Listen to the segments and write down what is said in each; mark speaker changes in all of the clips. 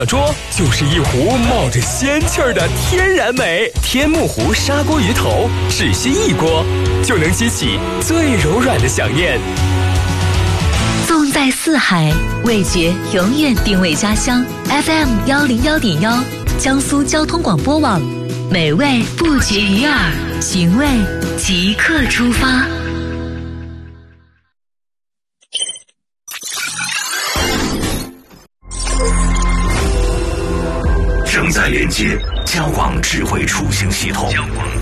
Speaker 1: 桌就是一壶冒着仙气儿的天然美，天目湖砂锅鱼头只需一锅，就能激起最柔软的想念。
Speaker 2: 纵在四海，味觉永远定位家乡。FM 101.1，江苏交通广播网，美味不绝于耳，寻味即刻出发。
Speaker 3: 正在连接交广智慧出行系统。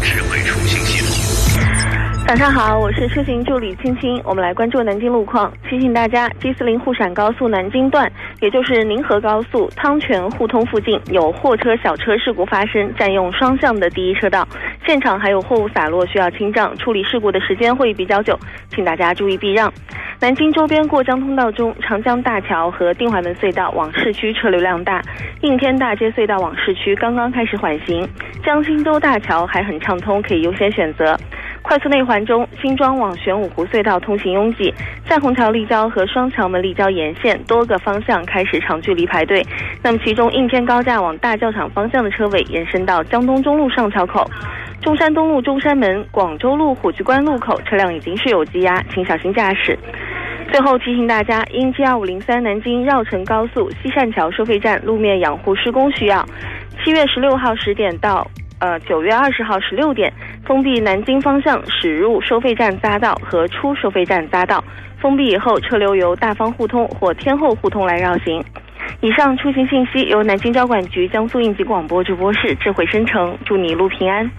Speaker 4: 早上好，我是车行助理青青，我们来关注南京路况。提醒大家，G40沪陕高速南京段，也就是宁河高速汤泉互通附近有货车、小车事故发生，占用双向的第一车道，现场还有货物洒落需要清障，处理事故的时间会比较久，请大家注意避让。南京周边过江通道中，长江大桥和定淮门隧道往市区车流量大，应天大街隧道往市区刚刚开始缓行，江心洲大桥还很畅通，可以优先选择。快速内环中，新庄往玄武湖隧道通行拥挤，在虹桥立交和双桥门立交沿线多个方向开始长距离排队。那么其中应天高架往大教场方向的车尾延伸到江东中路上桥口，中山东路中山门、广州路虎踞关路口车辆已经是有积压，请小心驾驶。最后提醒大家，因 G2503 南京绕城高速西善桥收费站路面养护施工需要，7月16号10点到9月20号16点封闭南京方向驶入收费站匝道和出收费站匝道，封闭以后车流由大方互通或天后互通来绕行。以上出行信息由南京交管局江苏应急广播直播室智慧生成，祝你一路平安。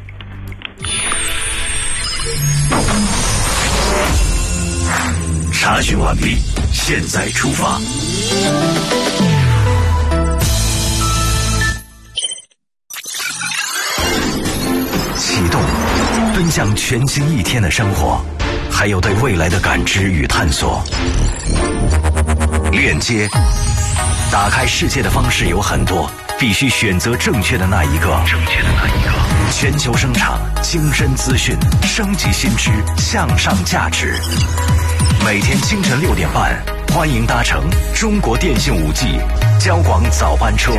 Speaker 3: 查询完毕，现在出发。启动，奔向全新一天的生活，还有对未来的感知与探索。链接，打开世界的方式有很多，必须选择正确的那一个。全球生产，精深资讯，升级新知，向上价值。每天清晨6点半，欢迎搭乘中国电信5G 交广早班车。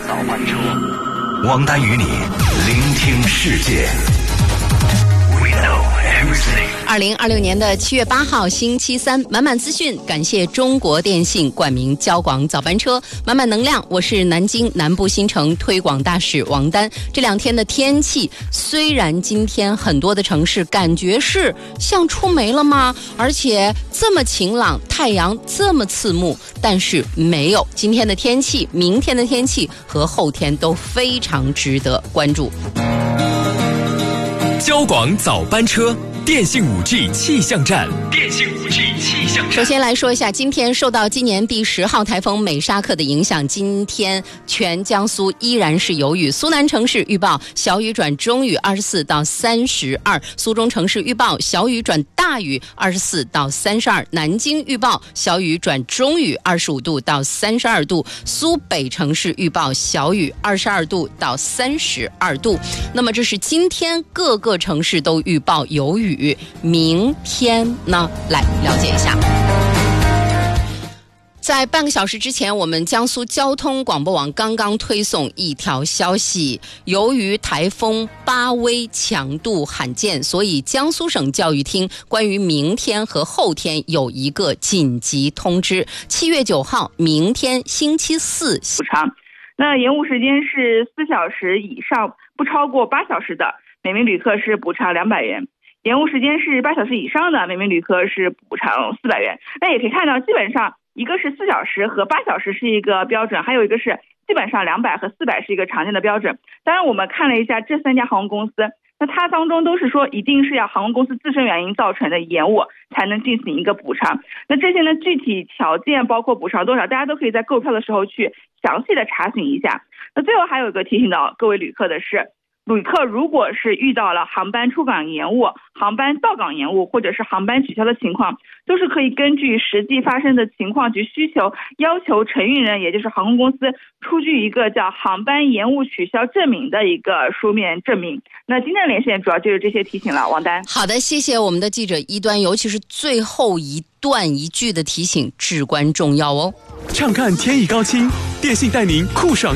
Speaker 3: 王丹与你聆听世界。
Speaker 5: 2026年的7月8号星期三，满满资讯，感谢中国电信冠名交广早班车，满满能量。我是南京南部新城推广大使王丹。这2天的天气，虽然今天很多的城市感觉是像出梅了吗？而且这么晴朗，太阳这么刺目，但是没有。今天的天气、明天的天气和后天都非常值得关注。
Speaker 1: 交广早班车，电信5G 气象站。
Speaker 5: 首先来说一下，今天受到今年第10号台风美沙克的影响，今天全江苏依然是有雨。苏南城市预报小雨转中雨24到32，苏中城市预报小雨转大雨24到32，南京预报小雨转中雨25度到32度，苏北城市预报小雨22度到32度。那么这是今天各个城市都预报有雨，明天呢，来了解一下。在半个小时之前，我们江苏交通广播网刚刚推送一条消息，由于台风巴威强度罕见，所以江苏省教育厅关于明天和后天有一个紧急通知。7月9号，明天星期四
Speaker 6: 补偿，那延误时间是4小时以上，不超过8小时的，每名旅客是补偿200元。延误时间是8小时以上的，每名旅客是补偿400元。那也可以看到，基本上一个是4小时和8小时是一个标准，还有一个是基本上200和400是一个常见的标准。当然我们看了一下这3家航空公司，那它当中都是说一定是要航空公司自身原因造成的延误才能进行一个补偿。那这些呢，具体条件包括补偿多少，大家都可以在购票的时候去详细的查询一下。那最后还有一个提醒到各位旅客的是，旅客如果是遇到了航班出港延误、航班到港延误或者是航班取消的情况，都是可以根据实际发生的情况及需求，要求承运人，也就是航空公司出具一个叫航班延误取消证明的一个书面证明。那今天的连线主要就是这些提醒了，王丹。
Speaker 5: 好的，谢谢我们的记者一端，尤其是最后一段一句的提醒至关重要哦。
Speaker 1: 畅看天意高清，电信带您酷爽